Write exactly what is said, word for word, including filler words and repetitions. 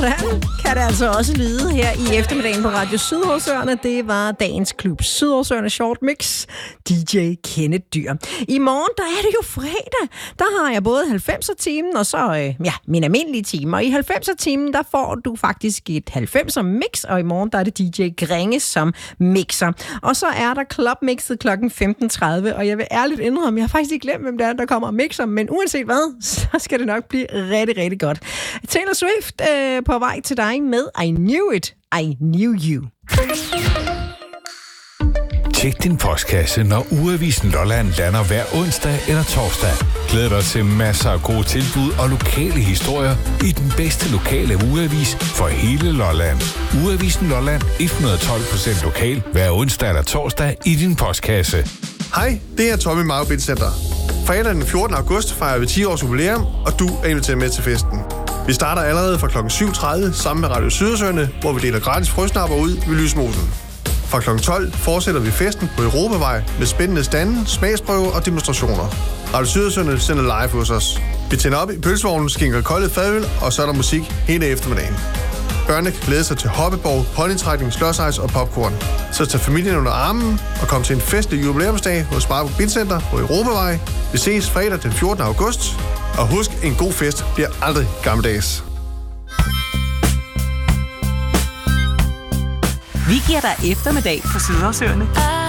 Sådan kan det altså også lyde her i eftermiddagen på Radio Sydhavsøerne. Det var dagens klub Sydhavsøerne Short Mix, D J Kenneth Dyr. I morgen, der er det jo fredag. Der har jeg både halvfemser-timen og så øh, ja, min almindelige time. Og i halvfemser-timen, der får du faktisk et halvfemser-mix, og i morgen, der er det D J Gringe som mixer. Og så er der Clubmixet klokken femten tredive, og jeg vil ærligt indrømme, jeg har faktisk ikke glemt, hvem det er, der kommer og mixer, men uanset hvad, så skal det nok blive rigtig, rigtig godt. Taylor Swift øh, på vej til dig med I Knew It, I Knew You. Tjek din postkasse, når Ugeavisen Lolland lander hver onsdag eller torsdag. Glæd dig til masser af gode tilbud og lokale historier i den bedste lokale ugeavis for hele Lolland. Ugeavisen Lolland, et hundrede og tolv procent lokal, hver onsdag eller torsdag i din postkasse. Hej, det er Tommy Magbit Center. Fredag den fjortende august fejrer vi ti års jubilæum, og du er inviteret med til festen. Vi starter allerede fra klokken syv tredive sammen med Radio Sydhavsøerne, hvor vi deler gratis frøsnapper ud ved Lysmosen. Fra klokken tolv fortsætter vi festen på Europavej med spændende stande, smagsprøver og demonstrationer. Radio Sydhavsøerne sender live hos os. Vi tænder op i pølsevognen, skænker koldet fadøl, og så er der musik hele eftermiddagen. Børnene kan glæde sig til hoppeborg, ponytrækning, slåsejs og popcorn. Så tag familien under armen og kom til en festlig jubilæumsdag hos Marco Bilcenter på Europavej. Vi ses fredag den fjortende august. Og husk, en god fest bliver aldrig gammeldags. Vi giver dig eftermiddag på Sydhavsøerne.